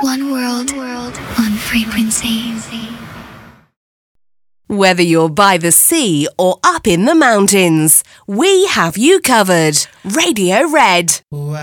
One world, one frequency. Whether you're by the sea or up in the mountains, we have you covered. Radio Red.